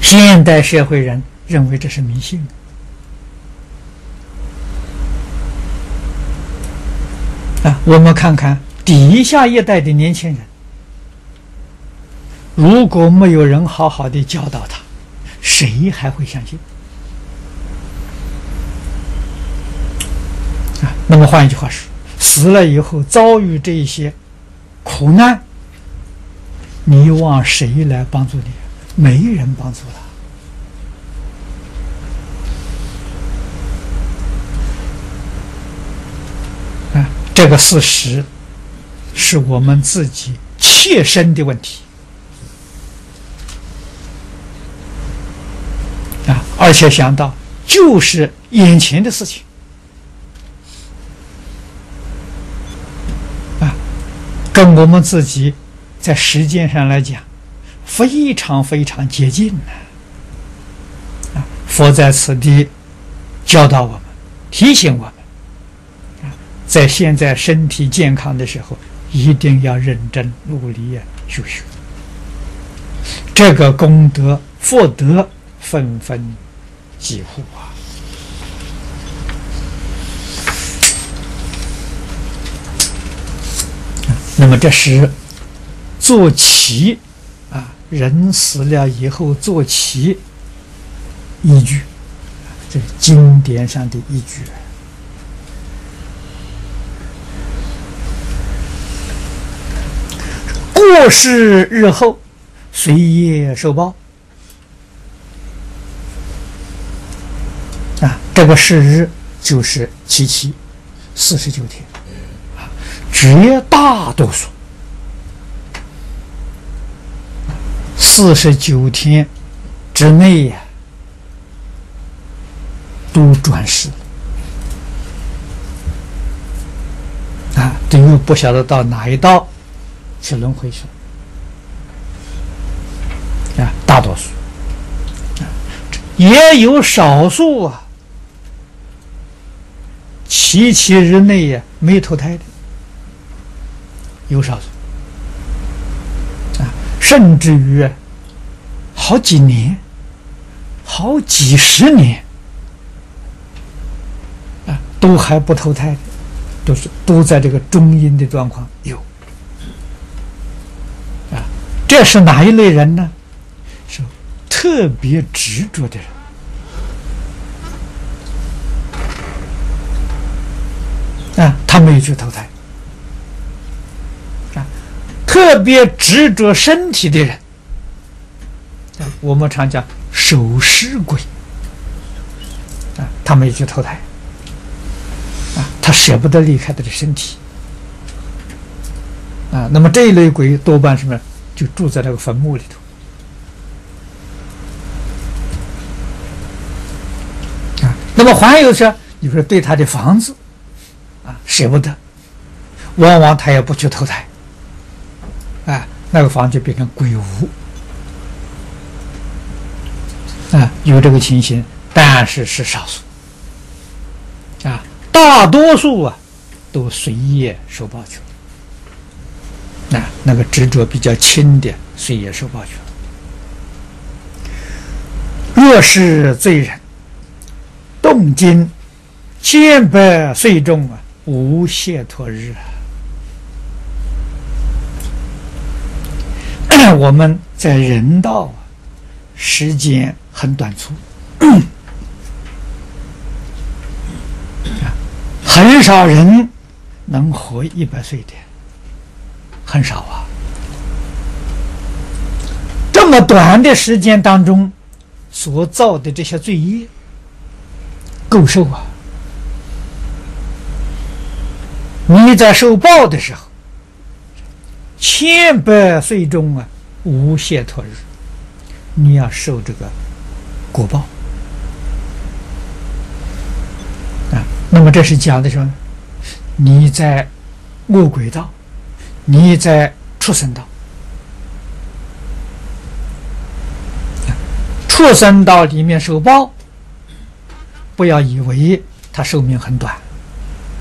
现代社会人认为这是迷信啊！我们看看底下一代的年轻人，如果没有人好好的教导他，谁还会相信啊？那么换一句话说，死了以后遭遇这些苦难，你望谁来帮助你？没人帮助了啊！这个事实是我们自己切身的问题啊！而且想到就是眼前的事情啊，跟我们自己在时间上来讲非常非常接近啊！佛在此地教导我们，提醒我们啊，在现在身体健康的时候，一定要认真努力修学，这个功德福德纷纷济护啊！那么这是做起啊，人死了以后做起依据，这是经典上的依据。过世日后随业受报啊，这个世日就是749天啊，绝大多数49天之内呀，都转世了啊，这又不晓得到哪一道去轮回去了啊，大多数也有少数啊77日内呀没投胎的，有少数啊，甚至于好几年、好几十年啊，都还不投胎的，都在这个中阴的状况有啊。这是哪一类人呢？是特别执着的人啊，他没有去投胎啊。特别执着身体的人，我们常讲守尸鬼啊，他没有去投胎啊，他舍不得离开他的身体啊。那么这一类鬼多半什么，就住在那个坟墓里头啊。那么还有是，你说对他的房子啊舍不得，往往他也不去投胎啊，那个房就变成鬼屋啊，有这个情形，但是是少数啊，大多数啊都随业受报去了啊，那个执着比较轻的随业受报去了。若是罪人，动经100岁中啊，无解脱日啊。我们在人道啊，时间很短促，很少人能活100岁的，很少啊。这么短的时间当中所造的这些罪业，够受啊！你在受报的时候，100岁中啊，无解脱日，你要受这个果报啊。那么这是讲的什么？你在恶鬼道，你在畜生道，畜生道里面受报，不要以为他寿命很短。